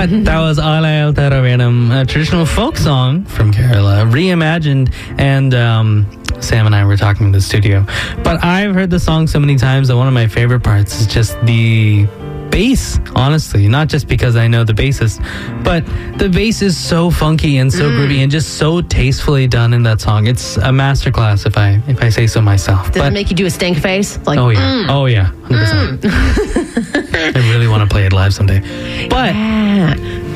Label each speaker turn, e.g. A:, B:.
A: But that was Alael Taravenam, a traditional folk song from Kerala, reimagined, and Sam and I were talking in the studio. But I've heard the song so many times that one of my favorite parts is just the bass, honestly. Not just because I know the bassist, but the bass is so funky and so groovy and just so tastefully done in that song. It's a masterclass, if I say so myself.
B: Does it make you do a stink face? Like,
A: oh yeah, 100%. I really want to play it live someday. But